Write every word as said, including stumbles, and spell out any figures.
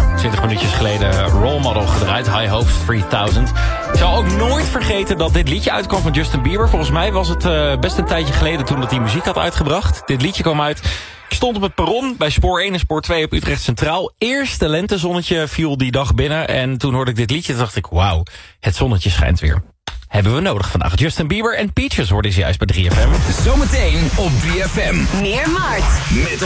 geleden, twintig minuutjes geleden, Role Model gedraaid. High Hopes drieduizend. Ik zal ook nooit vergeten dat dit liedje uitkwam van Justin Bieber. Volgens mij was het uh, best een tijdje geleden toen dat hij muziek had uitgebracht. Dit liedje kwam uit. Ik stond op het perron bij spoor één en spoor twee op Utrecht Centraal. Eerste lentezonnetje viel die dag binnen. En toen hoorde ik dit liedje en dacht ik, wauw, het zonnetje schijnt weer. Hebben we nodig vandaag. Justin Bieber en Peaches hoorden ze juist bij drie F M. Zometeen op drie F M. Meer Mart. Met